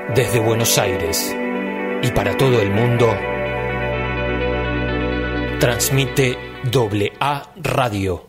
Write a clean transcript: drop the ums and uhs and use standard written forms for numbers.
Desde Buenos Aires y para todo el mundo, transmite AA Radio,